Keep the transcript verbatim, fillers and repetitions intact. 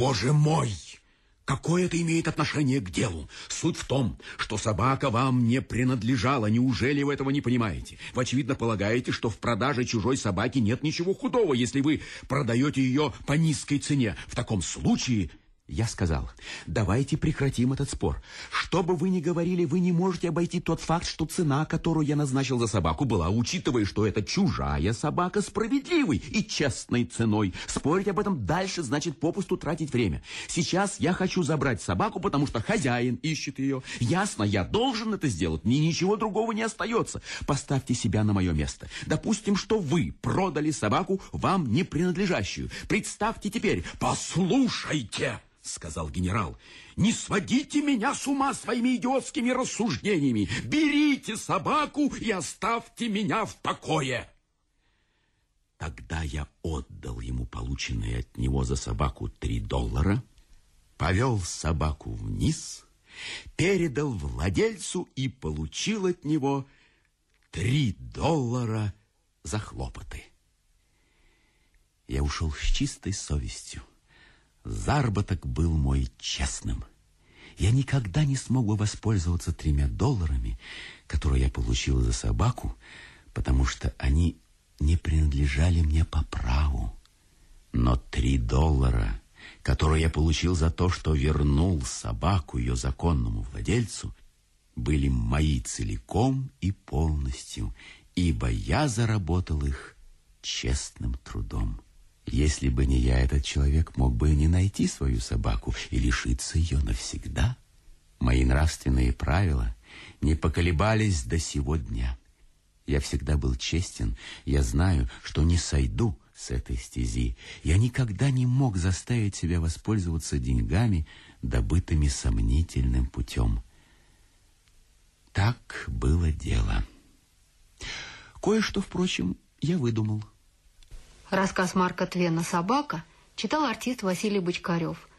Боже мой! Какое это имеет отношение к делу? Суть в том, что собака вам не принадлежала. Неужели вы этого не понимаете? Вы, очевидно, полагаете, что в продаже чужой собаки нет ничего худого, если вы продаете ее по низкой цене. В таком случае... Я сказал, давайте прекратим этот спор. Что бы вы ни говорили, вы не можете обойти тот факт, что цена, которую я назначил за собаку, была, учитывая, что это чужая собака, справедливой и честной ценой. Спорить об этом дальше значит попусту тратить время. Сейчас я хочу забрать собаку, потому что хозяин ищет ее. Ясно, я должен это сделать, мне ничего другого не остается. Поставьте себя на мое место. Допустим, что вы продали собаку, вам не принадлежащую. Представьте теперь, послушайте... — сказал генерал, — не сводите меня с ума своими идиотскими рассуждениями. Берите собаку и оставьте меня в покое. Тогда я отдал ему полученные от него за собаку три доллара, повел собаку вниз, передал владельцу и получил от него три доллара за хлопоты. Я ушел с чистой совестью. Заработок был мой честным. Я никогда не смог бы воспользоваться тремя долларами, которые я получил за собаку, потому что они не принадлежали мне по праву. Но три доллара, которые я получил за то, что вернул собаку ее законному владельцу, были мои целиком и полностью, ибо я заработал их честным трудом. Если бы не я, этот человек мог бы не найти свою собаку и лишиться ее навсегда. Мои нравственные правила не поколебались до сего дня. Я всегда был честен, я знаю, что не сойду с этой стези. Я никогда не мог заставить себя воспользоваться деньгами, добытыми сомнительным путем. Так было дело. Кое-что, впрочем, я выдумал. Рассказ Марка Твена «Собака» читал артист Василий Бочкарев.